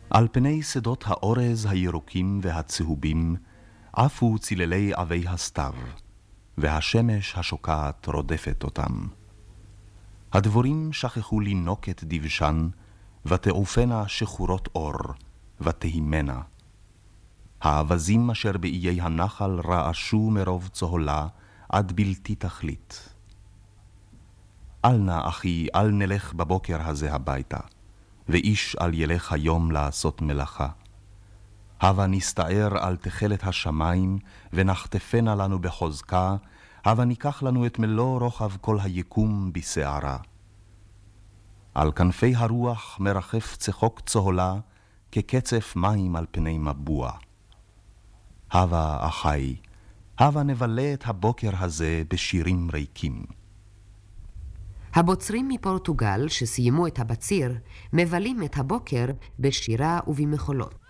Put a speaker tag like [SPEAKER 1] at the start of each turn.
[SPEAKER 1] על פני שדות האורז הירוקים והצהובים עפו ציללי עבי הסתיו, והשמש השוקעת רודפת אותם. הדבורים שכחו לינוק את דבשן, ותעופנה שחורות אור, ותהימנה. האבזים אשר באיי הנחל רעשו מרוב צהולה עד בלתי תכלית. אל נא אחי, אל נלך בבוקר הזה הביתה, ואיש אל ילך היום לעשות מלאכה. הבה נסתער על תחלת השמיים, ונחטפנה לנו בחוזקה, הבה ניקח לנו את מלוא רוחב כל היקום בשערה. על כנפי הרוח מרחף צחוק צהולה, כקצף מים על פני מבוע. הבה אחי, הבה נבלה את הבוקר הזה בשירים ריקים.
[SPEAKER 2] הבוצרים מפורטוגל שסיימו את הבציר מבלים את הבוקר בשירה ובמחולות.